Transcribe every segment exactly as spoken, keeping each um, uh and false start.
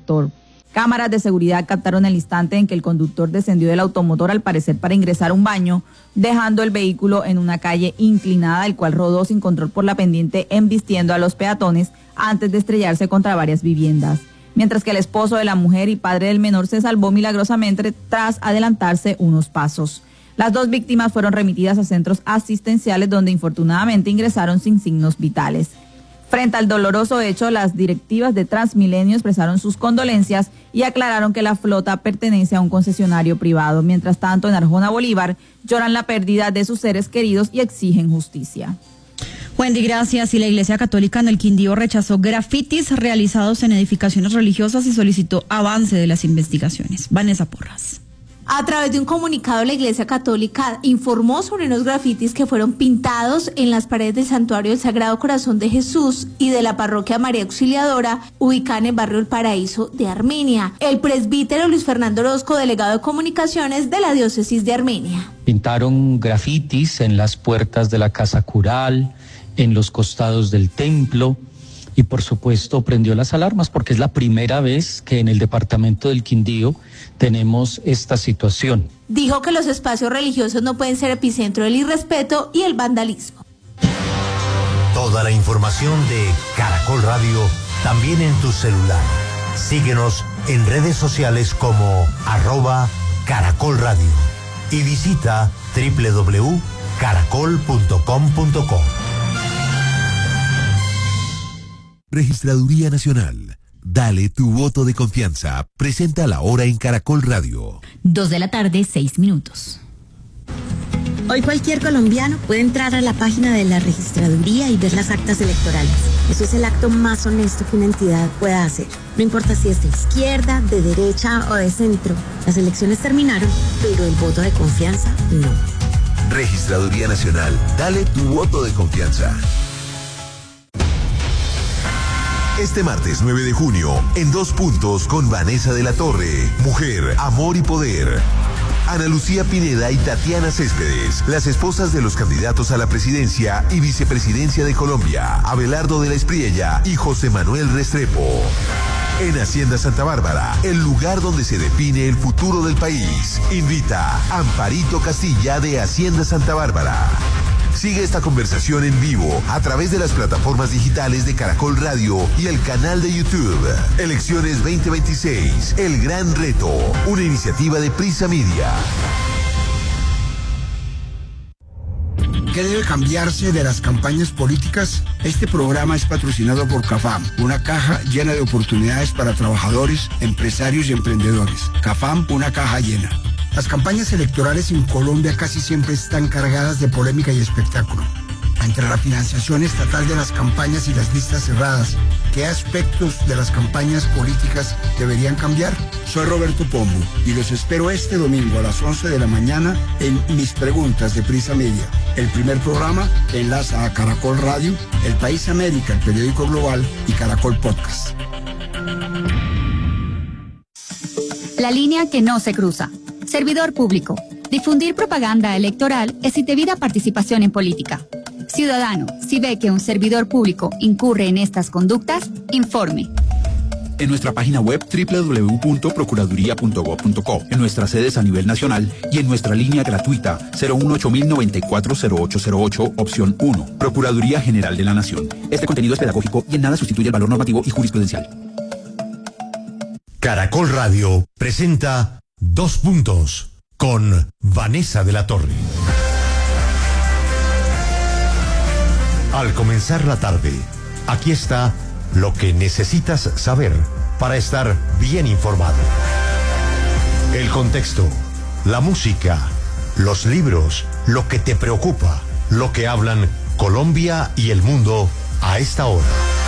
sector. Cámaras de seguridad captaron el instante en que el conductor descendió del automotor, al parecer para ingresar a un baño, dejando el vehículo en una calle inclinada, el cual rodó sin control por la pendiente, embistiendo a los peatones antes de estrellarse contra varias viviendas. Mientras que el esposo de la mujer y padre del menor se salvó milagrosamente tras adelantarse unos pasos. Las dos víctimas fueron remitidas a centros asistenciales donde infortunadamente ingresaron sin signos vitales. Frente al doloroso hecho, las directivas de Transmilenio expresaron sus condolencias y aclararon que la flota pertenece a un concesionario privado. Mientras tanto, en Arjona, Bolívar, lloran la pérdida de sus seres queridos y exigen justicia. Wendy, gracias. Y la Iglesia Católica en el Quindío rechazó grafitis realizados en edificaciones religiosas y solicitó avance de las investigaciones. Vanessa Porras. A través de un comunicado, la Iglesia Católica informó sobre unos grafitis que fueron pintados en las paredes del Santuario del Sagrado Corazón de Jesús y de la Parroquia María Auxiliadora, ubicada en el barrio El Paraíso de Armenia. El presbítero Luis Fernando Orozco, delegado de comunicaciones de la diócesis de Armenia. Pintaron grafitis en las puertas de la casa cural, en los costados del templo, y por supuesto prendió las alarmas porque es la primera vez que en el departamento del Quindío tenemos esta situación. Dijo que los espacios religiosos no pueden ser epicentro del irrespeto y el vandalismo. Toda la información de Caracol Radio también en tu celular. Síguenos en redes sociales como arroba Caracol Radio y visita doble u doble u doble u punto caracol punto com punto co. Registraduría Nacional. Dale tu voto de confianza. Presenta la hora en Caracol Radio. Dos de la tarde, seis minutos. Hoy cualquier colombiano puede entrar a la página de la registraduría y ver las actas electorales. Eso es el acto más honesto que una entidad pueda hacer. No importa si es de izquierda, de derecha o de centro. Las elecciones terminaron, pero el voto de confianza no. Registraduría Nacional. Dale tu voto de confianza. Este martes nueve de junio, en Dos Puntos con Vanessa de la Torre, Mujer, Amor y Poder. Ana Lucía Pineda y Tatiana Céspedes, las esposas de los candidatos a la presidencia y vicepresidencia de Colombia, Abelardo de la Espriella y José Manuel Restrepo. En Hacienda Santa Bárbara, el lugar donde se define el futuro del país. Invita Amparito Castilla de Hacienda Santa Bárbara. Sigue esta conversación en vivo a través de las plataformas digitales de Caracol Radio y el canal de YouTube. Elecciones veinte veintiséis, El Gran Reto, una iniciativa de Prisa Media. ¿Qué debe cambiarse de las campañas políticas? Este programa es patrocinado por CAFAM, una caja llena de oportunidades para trabajadores, empresarios y emprendedores. CAFAM, una caja llena. Las campañas electorales en Colombia casi siempre están cargadas de polémica y espectáculo. Entre la financiación estatal de las campañas y las listas cerradas, ¿qué aspectos de las campañas políticas deberían cambiar? Soy Roberto Pombo y los espero este domingo a las once de la mañana en Mis Preguntas de Prisa Media. El primer programa enlaza a Caracol Radio, El País América, el periódico global y Caracol Podcast. La línea que no se cruza. Servidor público. Difundir propaganda electoral es indebida participación en política. Ciudadano, si ve que un servidor público incurre en estas conductas, informe. En nuestra página web doble u doble u doble u punto procuraduría punto gob punto co, en nuestras sedes a nivel nacional y en nuestra línea gratuita cero uno ocho mil noventa y cuatro cero ocho cero ocho, opción uno. Procuraduría General de la Nación. Este contenido es pedagógico y en nada sustituye el valor normativo y jurisprudencial. Caracol Radio presenta Dos Puntos con Vanessa de la Torre. Al comenzar la tarde, aquí está lo que necesitas saber para estar bien informado. El contexto, la música, los libros, lo que te preocupa, lo que hablan Colombia y el mundo a esta hora.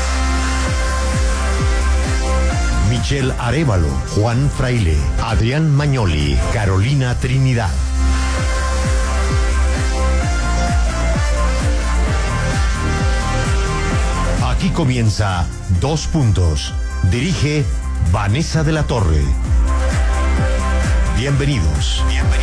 Michelle Arévalo, Juan Fraile, Adrián Magnoli, Carolina Trinidad. Aquí comienza Dos Puntos. Dirige Vanessa de la Torre. Bienvenidos. Bienvenidos.